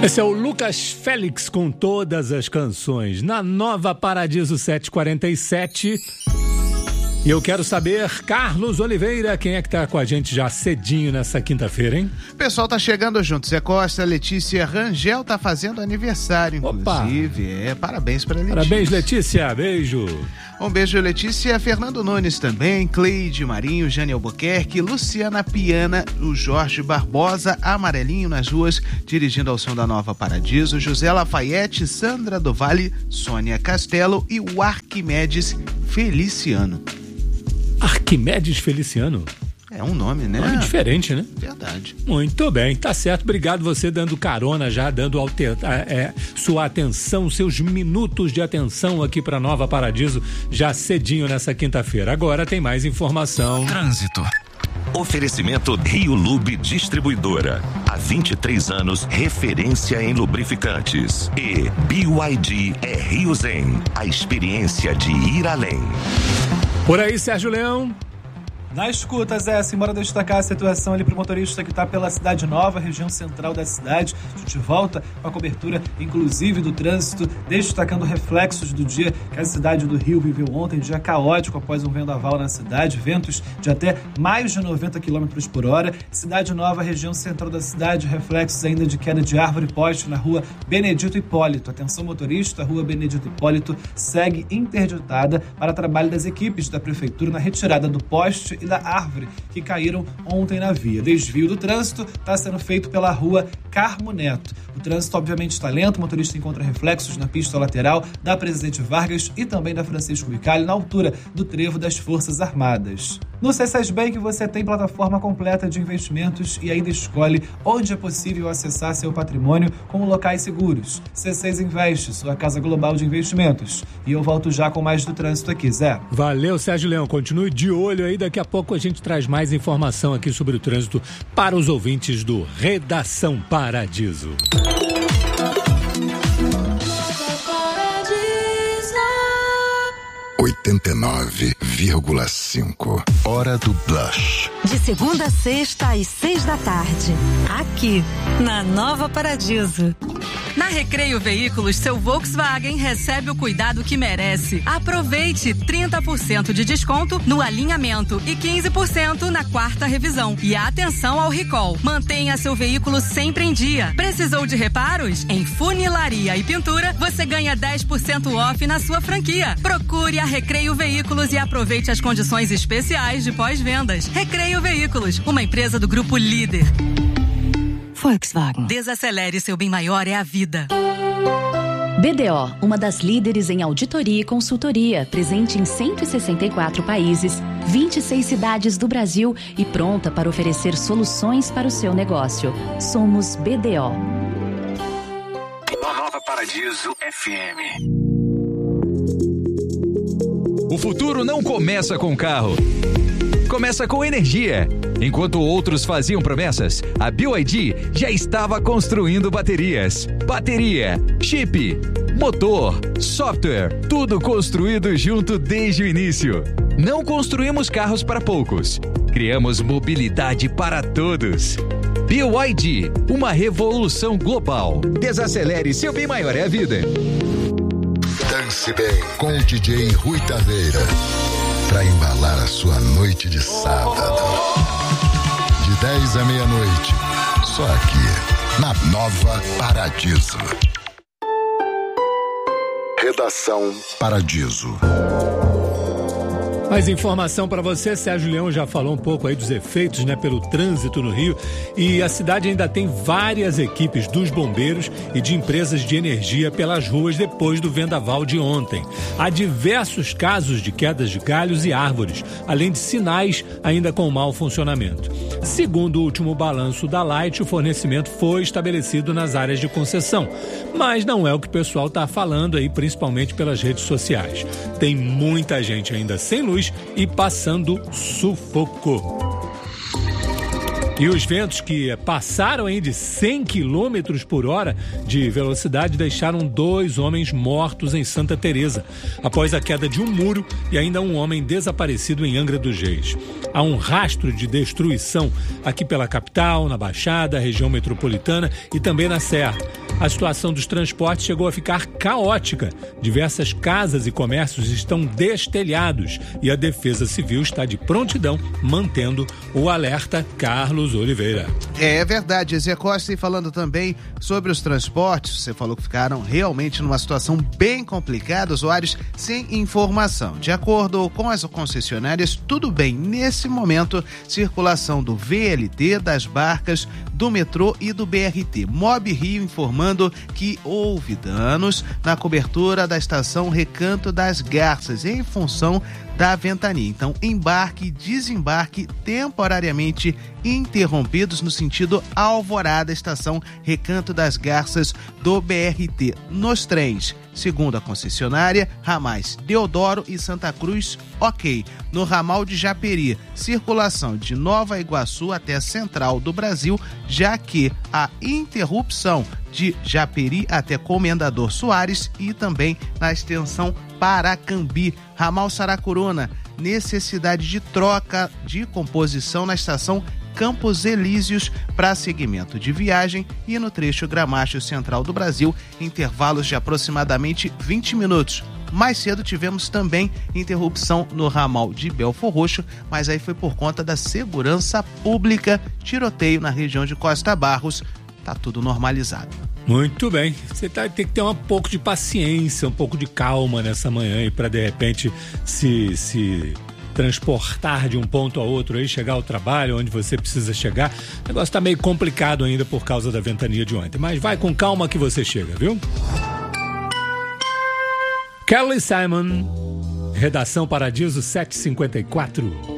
Esse é o Lucas Félix com todas as canções na Nova Paradiso 747. E eu quero saber, Carlos Oliveira, quem é que tá com a gente já cedinho nessa quinta-feira, hein? O pessoal tá chegando junto. Zé Costa, Letícia Rangel tá fazendo aniversário, inclusive. Opa. Parabéns pra Letícia. Parabéns, Letícia. Beijo. Um beijo, Letícia. Fernando Nunes também, Cleide Marinho, Jane Albuquerque, Luciana Piana, o Jorge Barbosa, Amarelinho nas ruas, dirigindo ao som da Nova Paradiso, José Lafayette, Sandra do Vale, Sônia Castelo e o Arquimedes Feliciano. Arquimedes Feliciano? É um nome, né? Nome diferente, né? Verdade. Muito bem, tá certo. Obrigado você dando carona já, dando sua atenção, seus minutos de atenção aqui para Nova Paradiso, já cedinho nessa quinta-feira. Agora tem mais informação. Trânsito. Oferecimento Rio Lube Distribuidora. Há 23 anos, referência em lubrificantes. E BYD é Rio Zen. A experiência de ir além. Por aí, Sérgio Leão. Na escuta, Zé, embora destacar a situação ali para o motorista que está pela Cidade Nova, região central da cidade. A gente volta com a cobertura, inclusive, do trânsito, destacando reflexos do dia que a cidade do Rio viveu ontem, dia caótico após um vendaval na cidade, ventos de até mais de 90 km por hora. Cidade Nova, região central da cidade, reflexos ainda de queda de árvore e poste na rua Benedito Hipólito. Atenção, motorista, a rua Benedito Hipólito segue interditada para trabalho das equipes da prefeitura na retirada do poste e da árvore que caíram ontem na via. Desvio do trânsito está sendo feito pela rua Carmo Neto. O trânsito obviamente está lento, o motorista encontra reflexos na pista lateral da Presidente Vargas e também da Francisco Bicalho, na altura do trevo das Forças Armadas. No C6 Bank você tem plataforma completa de investimentos e ainda escolhe onde é possível acessar seu patrimônio com locais seguros. C6 Investe, sua casa global de investimentos. E eu volto já com mais do trânsito aqui, Zé. Valeu, Sérgio Leão. Continue de olho aí, daqui a pouco a gente traz mais informação aqui sobre o trânsito para os ouvintes do Redação Paradiso. 89,5. Hora do Blush. De segunda a sexta às 6 da tarde. Aqui, na Nova Paradiso. Na Recreio Veículos, seu Volkswagen recebe o cuidado que merece. Aproveite 30% de desconto no alinhamento e 15% na quarta revisão. E atenção ao recall. Mantenha seu veículo sempre em dia. Precisou de reparos? Em funilaria e pintura, você ganha 10% off na sua franquia. Procure a Recreio Veículos e aproveite as condições especiais de pós-vendas. Recreio Veículos, uma empresa do Grupo Líder. Volkswagen. Desacelere, seu bem maior é a vida. BDO, uma das líderes em auditoria e consultoria, presente em 164 países, 26 cidades do Brasil e pronta para oferecer soluções para o seu negócio. Somos BDO. Nova Paradiso FM. O futuro não começa com carro. Começa com energia. Enquanto outros faziam promessas, a BYD já estava construindo baterias. Bateria, chip, motor, software, tudo construído junto desde o início. Não construímos carros para poucos. Criamos mobilidade para todos. BYD, uma revolução global. Desacelere, seu bem maior é a vida. Dance bem com o DJ Rui Taveira. Pra embalar a sua noite de sábado. De 10 à meia-noite. Só aqui, na Nova Paradiso. Redação Paradiso. Mais informação para você, Sérgio Leão já falou um pouco aí dos efeitos, pelo trânsito no Rio, e a cidade ainda tem várias equipes dos bombeiros e de empresas de energia pelas ruas depois do vendaval de ontem. Há diversos casos de quedas de galhos e árvores, além de sinais ainda com mau funcionamento. Segundo o último balanço da Light, o fornecimento foi estabelecido nas áreas de concessão, mas não é o que o pessoal está falando aí, principalmente pelas redes sociais. Tem muita gente ainda sem luz e passando sufoco. E os ventos que passaram aí de 100 km por hora de velocidade deixaram 2 homens mortos em Santa Teresa, após a queda de um muro e ainda um homem desaparecido em Angra dos Reis. Há um rastro de destruição aqui pela capital, na Baixada, região metropolitana e também na Serra. A situação dos transportes chegou a ficar caótica. Diversas casas e comércios estão destelhados e a Defesa Civil está de prontidão, mantendo o alerta. Carlos Oliveira. É verdade, Zé Costa, e falando também sobre os transportes, você falou que ficaram realmente numa situação bem complicada, usuários sem informação. De acordo com as concessionárias, tudo bem nesse momento, circulação do VLT, das barcas, do metrô e do BRT. Mob Rio informando que houve danos na cobertura da estação Recanto das Garças em função da ventania. Então, embarque e desembarque temporariamente interrompidos no sentido Alvorada, estação Recanto das Garças do BRT. Nos trens, segundo a concessionária, ramais Deodoro e Santa Cruz, ok. No ramal de Japeri, circulação de Nova Iguaçu até a Central do Brasil, já que a interrupção de Japeri até Comendador Soares e também na extensão Paracambi, ramal Saracuruna, necessidade de troca de composição na estação Campos Elíseos para segmento de viagem e no trecho Gramacho Central do Brasil, intervalos de aproximadamente 20 minutos. Mais cedo tivemos também interrupção no ramal de Belfor Roxo, mas aí foi por conta da segurança pública, tiroteio na região de Costa Barros. Tá tudo normalizado. Muito bem, você tem que ter um pouco de paciência, um pouco de calma nessa manhã e para de repente se transportar de um ponto a outro aí, chegar ao trabalho onde você precisa chegar. O negócio tá meio complicado ainda por causa da ventania de ontem, mas vai com calma que você chega, viu? Kelly Simon, Redação Paradiso 754.